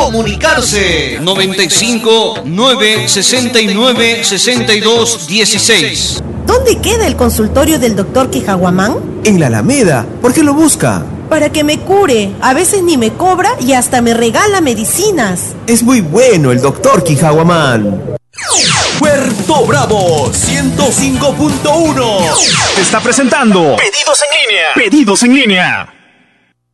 comunicarse. 95 969 62 16. ¿Dónde queda el consultorio del doctor Quijaguamán? En la Alameda. ¿Por qué lo busca? Para que me cure. A veces ni me cobra y hasta me regala medicinas. Es muy bueno el doctor Quijaguamán. Puerto Bravo 105.1 te está presentando Pedidos en línea. Pedidos en línea.